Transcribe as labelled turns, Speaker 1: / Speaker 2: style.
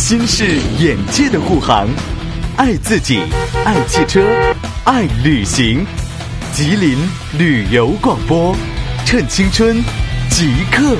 Speaker 1: 心是眼界的护航，爱自己，爱汽车，爱旅行。吉林旅游广播，趁青春，即刻